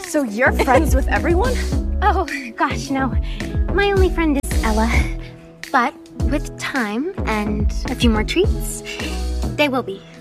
So you're friends with everyone? Oh, gosh, no. My only friend is Ella. But with time and a few more treats, they will be.